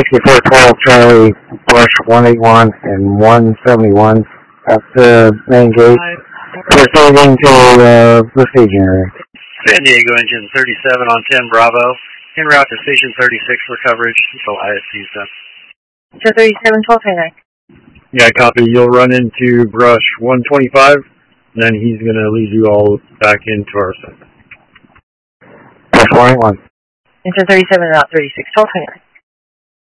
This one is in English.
6412 Charlie, brush 181 and 171 at the main gate. Proceeding to the staging area. San Diego engine 37 on 10 Bravo, en route to station 36 for coverage until ISC is done. So 37, 1229. Yeah, copy. You'll run into brush 125, then he's going to lead you all back into our center. Brush 181. Engine 37 out 36, 1229.